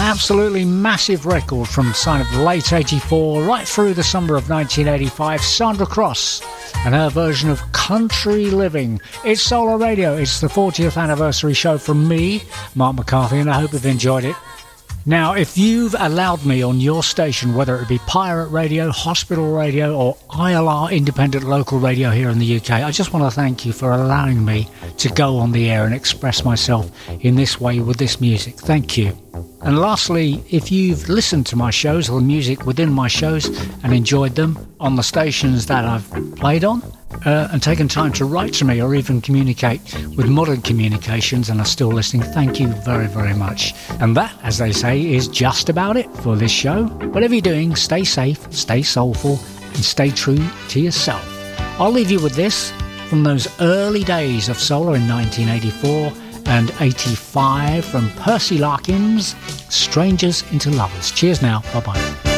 absolutely massive record from sign of late 84 right through the summer of 1985, Sandra Cross and her version of Country Living. It's Solar Radio. It's the 40th anniversary show from me, Mark McCarthy, and I hope you've enjoyed it. Now, if you've allowed me on your station, whether it be Pirate Radio, Hospital Radio or ILR Independent Local Radio here in the UK, I just want to thank you for allowing me to go on the air and express myself in this way with this music. Thank you. And lastly, if you've listened to my shows or the music within my shows and enjoyed them on the stations that I've played on, and taken time to write to me or even communicate with Modern Communications and are still listening, thank you very, very much. And that, as they say, is just about it for this show. Whatever you're doing, stay safe, stay soulful, and stay true to yourself. I'll leave you with this from those early days of solar in 1984 and 85 from Percy Larkins, Strangers into Lovers. Cheers now. Bye-bye.